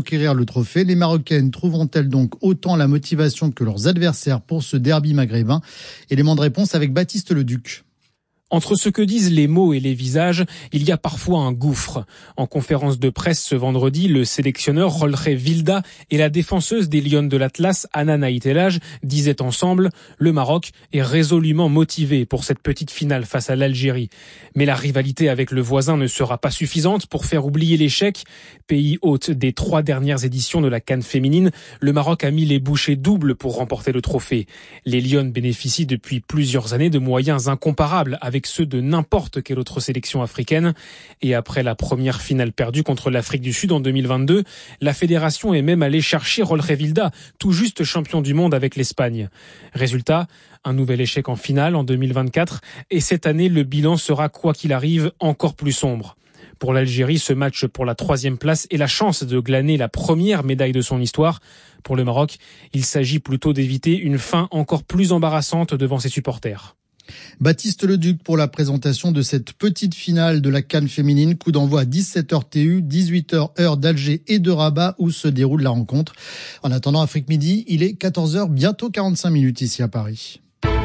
conquérir le trophée. Les Marocaines trouveront-elles donc autant la motivation que leurs adversaires pour ce derby maghrébin? Élément de réponse avec Baptiste Leduc. Entre ce que disent les mots et les visages, il y a parfois un gouffre. En conférence de presse ce vendredi, le sélectionneur Jorge Vilda et la défenseuse des Lions de l'Atlas, Anna Naïtelaj, disaient ensemble « Le Maroc est résolument motivé pour cette petite finale face à l'Algérie. Mais la rivalité avec le voisin ne sera pas suffisante pour faire oublier l'échec. Pays hôte des 3 dernières éditions de la CAN féminine, le Maroc a mis les bouchées doubles pour remporter le trophée. Les Lions bénéficient depuis plusieurs années de moyens incomparables avec ceux de n'importe quelle autre sélection africaine. Et après la première finale perdue contre l'Afrique du Sud en 2022, la fédération est même allée chercher Jorge Vilda, tout juste champion du monde avec l'Espagne. Résultat, un nouvel échec en finale en 2024 et cette année, le bilan sera, quoi qu'il arrive, encore plus sombre. Pour l'Algérie, ce match pour la 3e place est la chance de glaner la première médaille de son histoire. Pour le Maroc, il s'agit plutôt d'éviter une fin encore plus embarrassante devant ses supporters. Baptiste Leduc pour la présentation de cette petite finale de la CAN féminine. Coup d'envoi à 17h TU, 18h heure d'Alger et de Rabat où se déroule la rencontre. En attendant Afrique Midi, il est 14h, bientôt 45 minutes ici à Paris.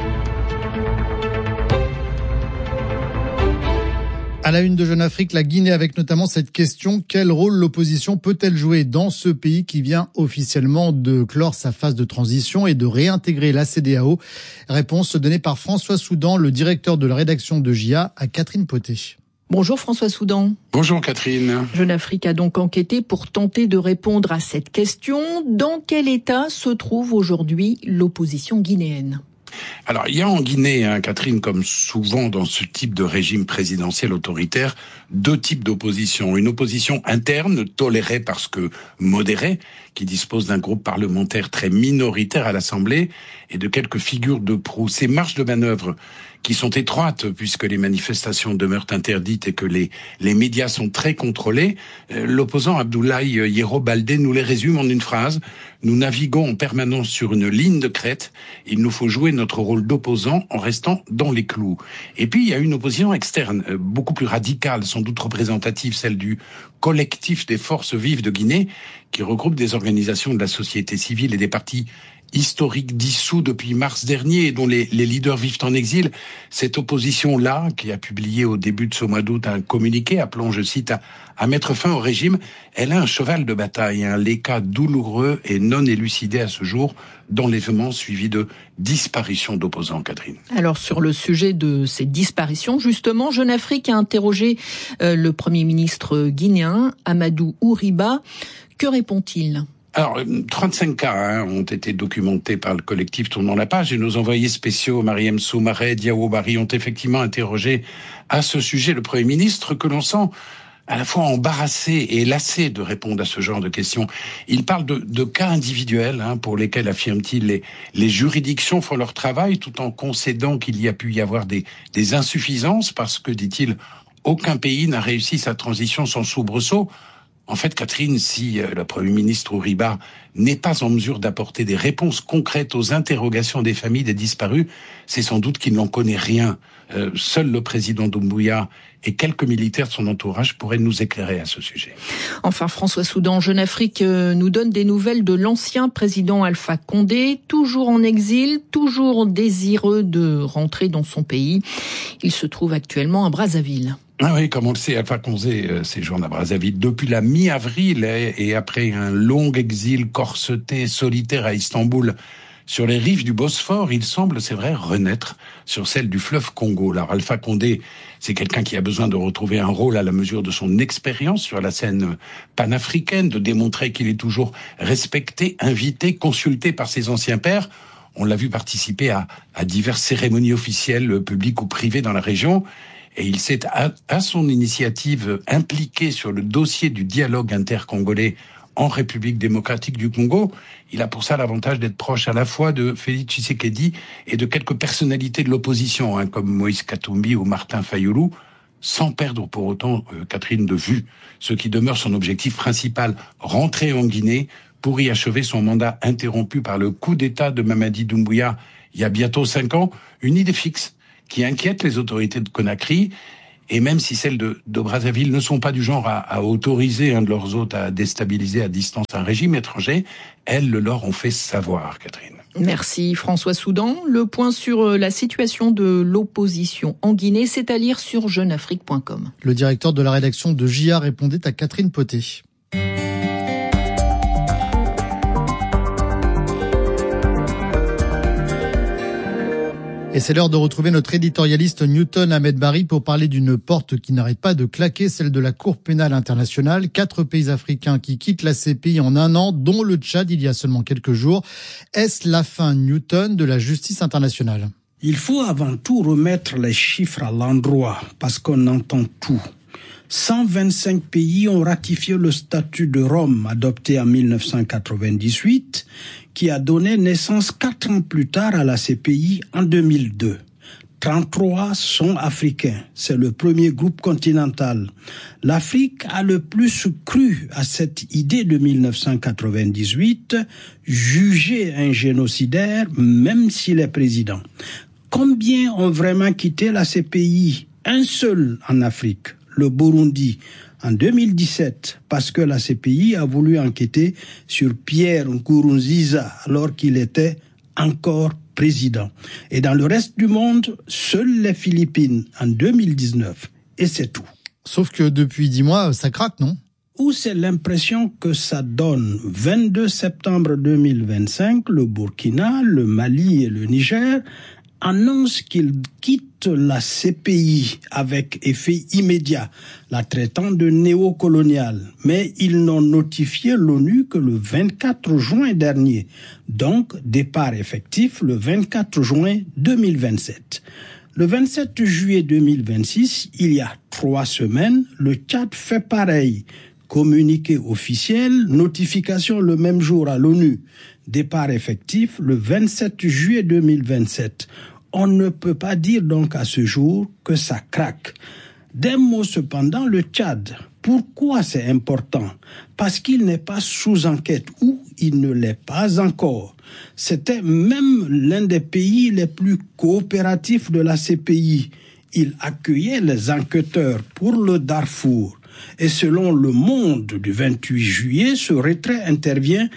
À la une de Jeune Afrique, la Guinée avec notamment cette question, quel rôle l'opposition peut-elle jouer dans ce pays qui vient officiellement de clore sa phase de transition et de réintégrer la CEDEAO? Réponse donnée par François Soudan, le directeur de la rédaction de JA, à Catherine Poté. Bonjour François Soudan. Bonjour Catherine. Jeune Afrique a donc enquêté pour tenter de répondre à cette question. Dans quel état se trouve aujourd'hui l'opposition guinéenne ? Alors, il y a en Guinée, Catherine, comme souvent dans ce type de régime présidentiel autoritaire, 2 types d'opposition. Une opposition interne, tolérée parce que modérée, qui dispose d'un groupe parlementaire très minoritaire à l'Assemblée et de quelques figures de proue. Ces marges de manœuvre qui sont étroites puisque les manifestations demeurent interdites et que les médias sont très contrôlés. L'opposant Abdoulaye Yero Baldé nous les résume en une phrase. Nous naviguons en permanence sur une ligne de crête. Il nous faut jouer notre rôle d'opposant en restant dans les clous. Et puis, il y a une opposition externe, beaucoup plus radicale, sans doute représentative, celle du collectif des forces vives de Guinée, qui regroupe des organisations de la société civile et des partis historiques dissous depuis mars dernier et dont les leaders vivent en exil. Cette opposition-là, qui a publié au début de ce mois d'août un communiqué appelant, je cite, à mettre fin au régime, elle a un cheval de bataille, les cas douloureux et non élucidés à ce jour d'enlèvements suivis de disparitions d'opposants, Catherine. Alors sur le sujet de ces disparitions, justement, Jeune Afrique a interrogé le Premier ministre guinéen, Amadou Ouriba. Que répond-il ? Alors, 35 cas ont été documentés par le collectif Tournant la page et nos envoyés spéciaux, Mariam Soumaré, Diao Bari, ont effectivement interrogé à ce sujet le Premier ministre que l'on sent à la fois embarrassé et lassé de répondre à ce genre de questions. Il parle de cas individuels pour lesquels, affirme-t-il, les juridictions font leur travail tout en concédant qu'il y a pu y avoir des insuffisances parce que, dit-il, aucun pays n'a réussi sa transition sans soubresaut. En fait, Catherine, si le Premier ministre Ouriba n'est pas en mesure d'apporter des réponses concrètes aux interrogations des familles des disparus, c'est sans doute qu'il n'en connaît rien. Seul le président Doumbouya et quelques militaires de son entourage pourraient nous éclairer à ce sujet. Enfin, François Soudan, Jeune Afrique nous donne des nouvelles de l'ancien président Alpha Condé, toujours en exil, toujours désireux de rentrer dans son pays. Il se trouve actuellement à Brazzaville. Ah oui, comme on le sait, Alpha Condé séjourne à Brazzaville depuis la mi-avril et après un long exil corseté, solitaire à Istanbul, sur les rives du Bosphore, il semble, c'est vrai, renaître sur celle du fleuve Congo. Alors Alpha Condé, c'est quelqu'un qui a besoin de retrouver un rôle à la mesure de son expérience sur la scène panafricaine, de démontrer qu'il est toujours respecté, invité, consulté par ses anciens pairs. On l'a vu participer à diverses cérémonies officielles, publiques ou privées dans la région. Et il s'est, à son initiative, impliqué sur le dossier du dialogue intercongolais en République démocratique du Congo. Il a pour ça l'avantage d'être proche à la fois de Félix Tshisekedi et de quelques personnalités de l'opposition, comme Moïse Katumbi ou Martin Fayulu, sans perdre pour autant, Catherine, de vue ce qui demeure son objectif principal, rentrer en Guinée pour y achever son mandat interrompu par le coup d'État de Mamadi Doumbouya il y a bientôt 5 ans. Une idée fixe qui inquiète les autorités de Conakry et même si celles de Brazzaville ne sont pas du genre à autoriser un de leurs hôtes à déstabiliser à distance un régime étranger, elles le leur ont fait savoir, Catherine. Merci François Soudan. Le point sur la situation de l'opposition en Guinée, c'est à lire sur jeuneafrique.com. Le directeur de la rédaction de JA répondait à Catherine Potet. Et c'est l'heure de retrouver notre éditorialiste Newton Ahmed Bari pour parler d'une porte qui n'arrête pas de claquer, celle de la Cour pénale internationale. 4 pays africains qui quittent la CPI en un an, dont le Tchad il y a seulement quelques jours. Est-ce la fin, Newton, de la justice internationale ? Il faut avant tout remettre les chiffres à l'endroit, parce qu'on entend tout. 125 pays ont ratifié le statut de Rome adopté en 1998, qui a donné naissance 4 ans plus tard à la CPI en 2002. 33 sont africains, c'est le premier groupe continental. L'Afrique a le plus cru à cette idée de 1998, jugé un génocidaire même s'il est président. Combien ont vraiment quitté la CPI ? Un seul en Afrique, le Burundi, en 2017, parce que la CPI a voulu enquêter sur Pierre Nkurunziza alors qu'il était encore président. Et dans le reste du monde, seules les Philippines en 2019. Et c'est tout. Sauf que depuis 10 mois, ça craque, non ? Ou c'est l'impression que ça donne. 22 septembre 2025, le Burkina, le Mali et le Niger annonce qu'ils quittent la CPI avec effet immédiat, la traitant de néocoloniale. Mais ils n'ont notifié l'ONU que le 24 juin dernier. Donc, départ effectif le 24 juin 2027. Le 27 juillet 2026, il y a 3 semaines, le Tchad fait pareil. Communiqué officiel, notification le même jour à l'ONU. Départ effectif le 27 juillet 2027. On ne peut pas dire donc à ce jour que ça craque. D'un mot cependant, le Tchad. Pourquoi c'est important ? Parce qu'il n'est pas sous enquête ou il ne l'est pas encore. C'était même l'un des pays les plus coopératifs de la CPI. Il accueillait les enquêteurs pour le Darfour. Et selon Le Monde du 28 juillet, ce retrait intervient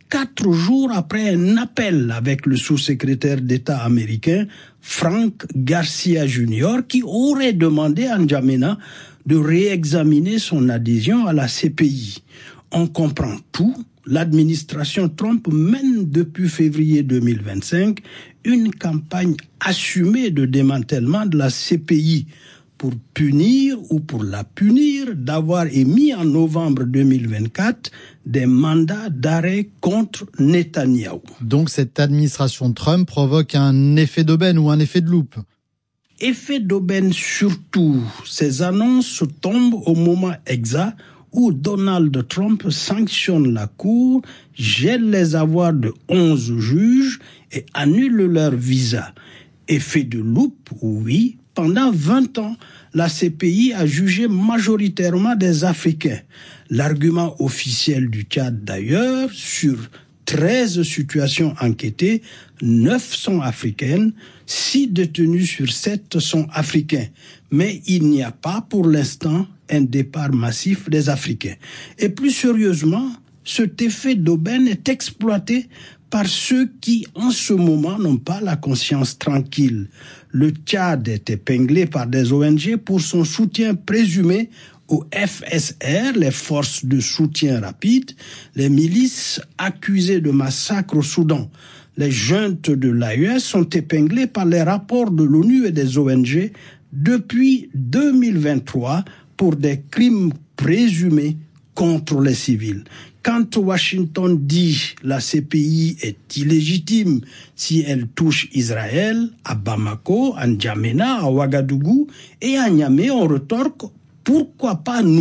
4 jours après un appel avec le sous-secrétaire d'État américain Frank Garcia Jr. qui aurait demandé à N'Djamena de réexaminer son adhésion à la CPI. On comprend tout. L'administration Trump mène depuis février 2025 une campagne assumée de démantèlement de la CPI pour punir ou pour la punir d'avoir émis en novembre 2024 des mandats d'arrêt contre Netanyahou. Donc cette administration Trump provoque un effet d'aubaine ou un effet de loupe ? Effet d'aubaine surtout. Ces annonces tombent au moment exact où Donald Trump sanctionne la Cour, gèle les avoirs de 11 juges et annule leur visa. Effet de loupe, oui. Pendant 20 ans, la CPI a jugé majoritairement des Africains. L'argument officiel du Tchad d'ailleurs, sur 13 situations enquêtées, 9 sont africaines, 6 détenus sur 7 sont africains. Mais il n'y a pas pour l'instant un départ massif des Africains. Et plus sérieusement, cet effet d'aubaine est exploité par ceux qui, en ce moment, n'ont pas la conscience tranquille. Le Tchad est épinglé par des ONG pour son soutien présumé au FSR, les forces de soutien rapide, les milices accusées de massacres au Soudan. Les juntes de l'AES sont épinglées par les rapports de l'ONU et des ONG depuis 2023 pour des crimes présumés contre les civils. Quand Washington dit la CPI est illégitime si elle touche Israël, à Bamako, à N'Djamena, à Ouagadougou et à Niamey, on retorque pourquoi pas nous ?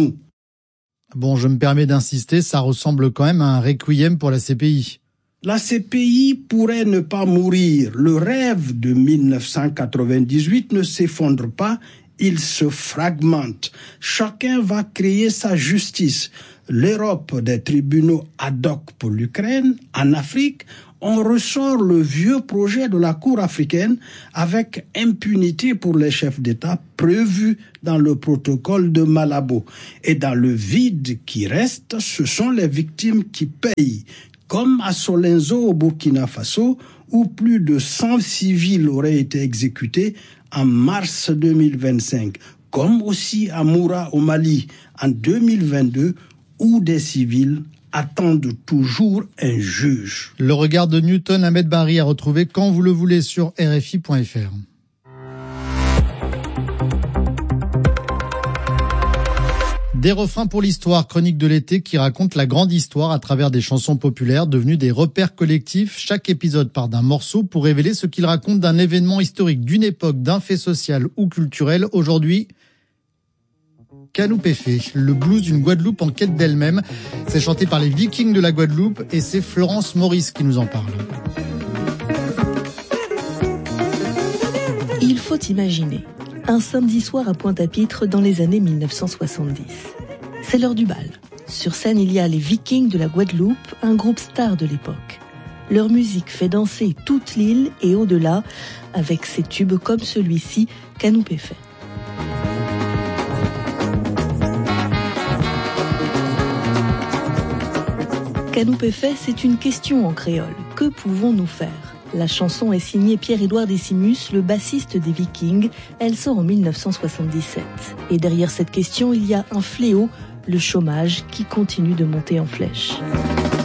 Bon, je me permets d'insister, ça ressemble quand même à un requiem pour la CPI. La CPI pourrait ne pas mourir. Le rêve de 1998 ne s'effondre pas, il se fragmente. Chacun va créer sa justice. L'Europe des tribunaux ad hoc pour l'Ukraine. En Afrique, on ressort le vieux projet de la Cour africaine avec impunité pour les chefs d'État prévu dans le protocole de Malabo. Et dans le vide qui reste, ce sont les victimes qui payent, comme à Solenzo au Burkina Faso, où plus de 100 civils auraient été exécutés en mars 2025, comme aussi à Moura au Mali en 2022, où des civils attendent toujours un juge. Le regard de Newton Ahmed Barry à retrouver quand vous le voulez sur RFI.fr. Des refrains pour l'histoire, chronique de l'été qui raconte la grande histoire à travers des chansons populaires devenues des repères collectifs. Chaque épisode part d'un morceau pour révéler ce qu'il raconte d'un événement historique, d'une époque, d'un fait social ou culturel. Aujourd'hui, Kanoupéfé, le blues d'une Guadeloupe en quête d'elle-même. C'est chanté par les Vikings de la Guadeloupe et c'est Florence Maurice qui nous en parle. Il faut imaginer un samedi soir à Pointe-à-Pitre dans les années 1970. C'est l'heure du bal. Sur scène, il y a les Vikings de la Guadeloupe, un groupe star de l'époque. Leur musique fait danser toute l'île et au-delà, avec ses tubes comme celui-ci, Kanoupéfé. Kanoupéfé, c'est une question en créole. Que pouvons-nous faire ? La chanson est signée Pierre-Édouard Décimus, le bassiste des Vikings. Elle sort en 1977. Et derrière cette question, il y a un fléau, le chômage, qui continue de monter en flèche.